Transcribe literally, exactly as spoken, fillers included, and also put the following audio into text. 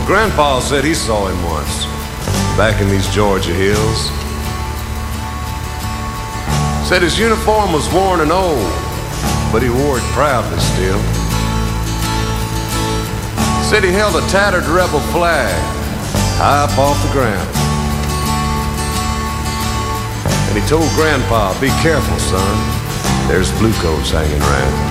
Grandpa said he saw him once, back in these Georgia hills. Said his uniform was worn and old, but he wore it proudly still. Said he held a tattered rebel flag high up off the ground. And he told Grandpa, be careful, son, there's bluecoats hanging around.